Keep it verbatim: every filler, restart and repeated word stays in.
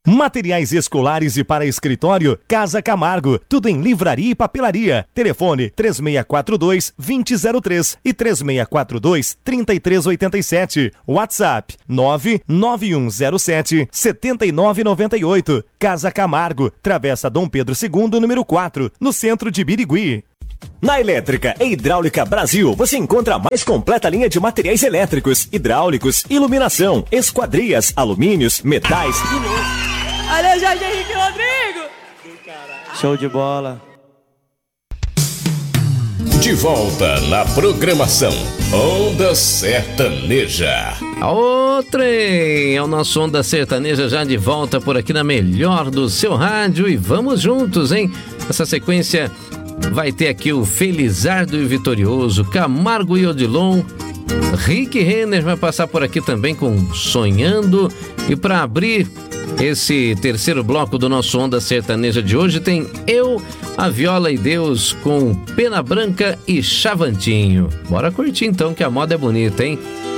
Materiais escolares e para escritório, Casa Camargo. Tudo em livraria e papelaria. Telefone três seis quatro dois, dois zero zero três e três seis quatro dois, três três oito sete. WhatsApp nove nove um zero sete, sete nove nove oito. Casa Camargo, Travessa Dom Pedro segundo, número quatro, no centro de Birigui. Na Elétrica e Hidráulica Brasil, você encontra a mais completa linha de materiais elétricos, hidráulicos, iluminação, esquadrias, alumínios, metais e... Olha, Jorge Henrique Rodrigo! Show de bola. De volta na programação Onda Sertaneja. Ô, trem! É o nosso Onda Sertaneja já de volta por aqui na melhor do seu rádio e vamos juntos, hein? Essa sequência vai ter aqui o Felizardo e Vitorioso, Camargo e Odilon, Rick Renner vai passar por aqui também com Sonhando. E para abrir esse terceiro bloco do nosso Onda Sertaneja de hoje tem Eu, a Viola e Deus com Pena Branca e Chavantinho. Bora curtir então que a moda é bonita, hein?